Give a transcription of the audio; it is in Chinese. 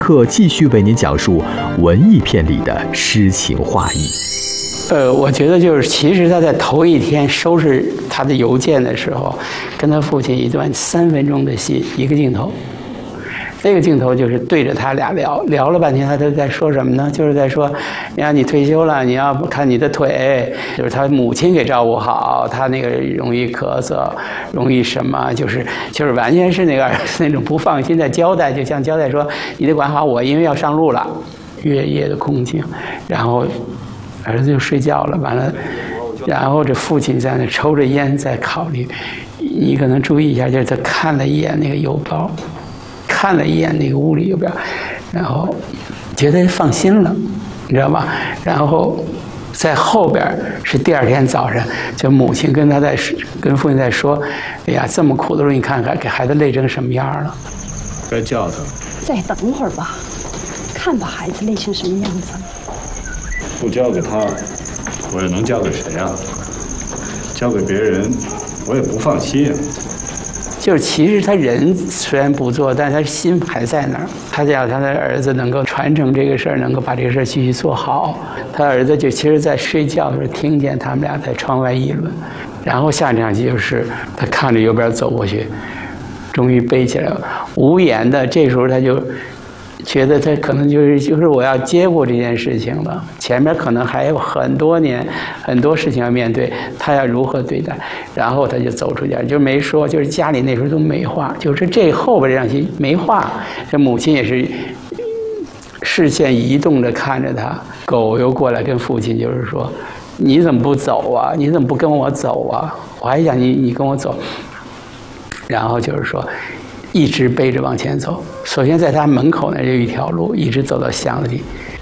课继续为您讲述文艺片里的诗情画意。 我觉得就是，其实他在头一天收拾他的邮件的时候，跟他父亲一段3分钟的戏，一个镜头。那个镜头就是对着他俩聊了半天，他都在说什么呢？就是在说，你看你退休了，你要看你的腿，就是他母亲给照顾好，他那个容易咳嗽，容易什么，就是完全是那种不放心的交代，就像交代说你得管好我，因为要上路了，月夜的空境，然后儿子就睡觉了，完了，然后这父亲在那抽着烟在考虑，你可能注意一下，就是他看了一眼那个邮包。看了一眼那个屋里邮票，然后觉得放心了，你知道吧？然后在后边是第2天早上，就母亲跟父亲在说：“哎呀，这么苦的路，你看看给孩子累成什么样了。” 该叫他。 再等会儿吧，看把孩子累成什么样子。 不交给他，我又能交给谁啊？交给别人，我也不放心啊。 就是其实他人虽然不做，但他心还在那儿。他想他的儿子能够传承这个事儿，能够把这个事儿继续做好。他儿子就其实在睡觉的时候听见他们俩在窗外议论，然后下场戏就是他看着邮边走过去，终于背起来了，无言的。这时候他就觉得他可能就是我要接过这件事情了，前面可能还有很多年很多事情要面对，他要如何对待？然后他就走出家，就没说，就是家里那时候都没话，就是这后边这场戏没话，这母亲也是视线移动着看着他，狗又过来跟父亲就是说，你怎么不走啊？你怎么不跟我走啊？我还想你跟我走。然后就是说一直背着往前走，首先在他门口那就一条路，一直走到巷子里，